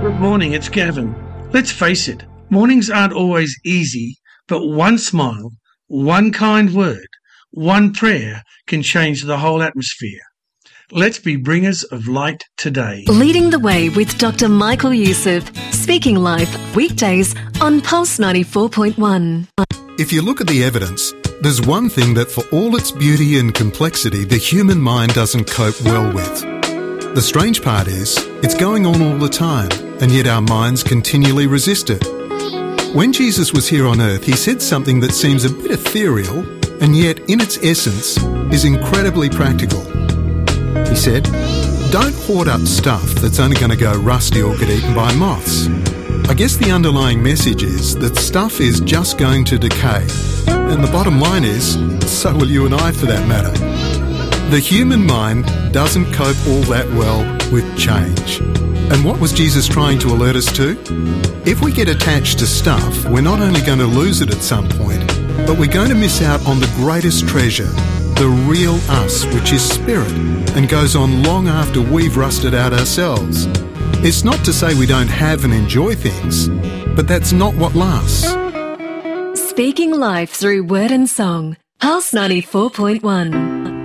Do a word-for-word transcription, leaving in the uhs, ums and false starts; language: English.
Good morning, it's Gavin. Let's face it, mornings aren't always easy, but one smile, one kind word, one prayer can change the whole atmosphere. Let's be bringers of light today. Leading the Way with Doctor Michael Youssef, Speaking Life, weekdays on Pulse ninety-four point one. If you look at the evidence, there's one thing that for all its beauty and complexity, the human mind doesn't cope well with. The strange part is, it's going on all the time, and yet our minds continually resist it. When Jesus was here on earth, he said something that seems a bit ethereal, and yet in its essence is incredibly practical. He said, "Don't hoard up stuff that's only going to go rusty or get eaten by moths." I guess the underlying message is that stuff is just going to decay. And the bottom line is, so will you and I for that matter. The human mind doesn't cope all that well with change. And what was Jesus trying to alert us to? If we get attached to stuff, we're not only going to lose it at some point, but we're going to miss out on the greatest treasure, the real us, which is spirit, and goes on long after we've rusted out ourselves. It's not to say we don't have and enjoy things, but that's not what lasts. Speaking life through word and song, Pulse ninety-four point one.